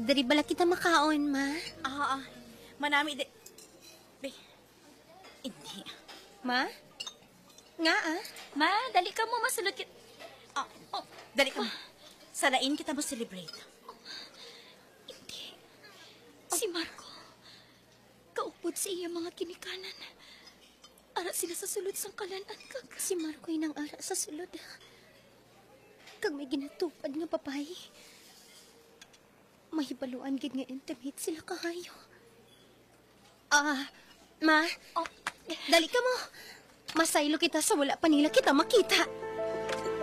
Dari bala kita makaon, ma? Manami de... Be, hindi. Ma? Nga, Ma, dali ka mo masulod kit... Dali ka mo. Salain kita mo celebrate. Hindi. Si Marco, kaupod sa iya mga kinikanan. Ara sila sa sulod sang kalanan kag. Si Marco nang ara sa sulod. Kag may ginatupad nga papay. Mahibaluan gid nga intimate sila kahayo. Ma, dali ka mo. Masaylo kita sa wala pa nila kita makita.